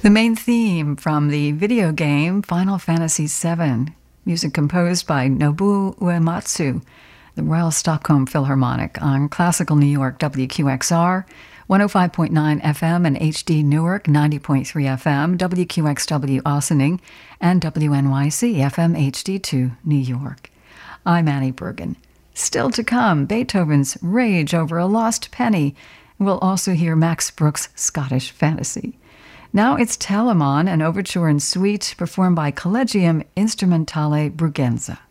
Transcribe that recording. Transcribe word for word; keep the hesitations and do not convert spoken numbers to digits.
The main theme from the video game Final Fantasy seven, music composed by Nobuo Uematsu, the Royal Stockholm Philharmonic, on Classical New York W Q X R, one oh five point nine F M and H D Newark, ninety point three F M, W Q X W Ossining, and W N Y C F M H D two New York. I'm Annie Bergen. Still to come, Beethoven's Rage Over a Lost Penny. We'll also hear Max Brooks' Scottish Fantasy. Now it's Telemon, an overture and suite performed by Collegium Instrumentale Brugenza.